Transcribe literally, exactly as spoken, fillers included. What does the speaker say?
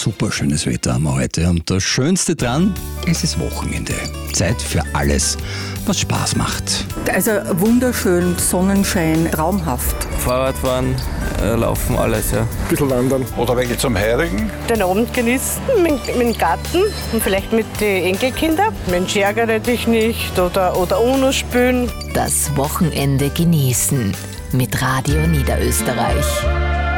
super schönes Wetter haben wir heute. Und das Schönste dran, es ist Wochenende. Zeit für alles, was Spaß macht. Also wunderschön, Sonnenschein, traumhaft. Fahrradfahren, äh, laufen, alles, ja. Ein bisschen wandern. Oder welche zum Heirigen. Den Abend genießen mit, mit dem Garten und vielleicht mit den Enkelkindern. Mensch, ärgere dich nicht oder, oder UNO spielen. Das Wochenende genießen mit Radio Niederösterreich.